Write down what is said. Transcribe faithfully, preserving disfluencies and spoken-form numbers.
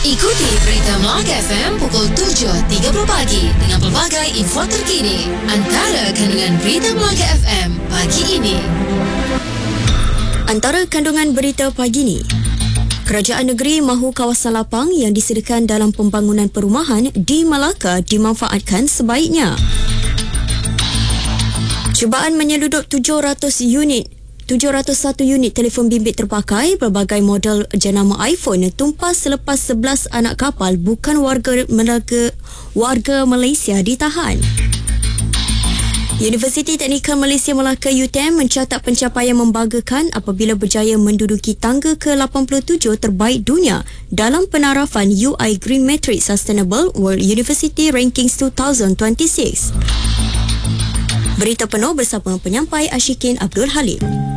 Ikuti Berita Melaka F M pukul tujuh tiga puluh pagi dengan pelbagai info terkini. Antara kandungan Berita Melaka F M pagi ini. Antara kandungan berita pagi ini, Kerajaan negeri mahu kawasan lapang yang disediakan dalam pembangunan perumahan di Melaka dimanfaatkan sebaiknya. Cubaan menyeludup tujuh ratus unit tujuh ratus satu unit telefon bimbit terpakai berbagai model jenama iPhone tumpas selepas sebelas anak kapal bukan warga Melaka, warga Malaysia ditahan. Universiti Teknikal Malaysia Melaka U T M mencatat pencapaian membanggakan apabila berjaya menduduki tangga ke lapan puluh tujuh terbaik dunia dalam penarafan U I Green Matrix Sustainable World University Rankings dua ribu dua puluh enam. Berita penuh bersama penyampai Ashikin Abdul Halim.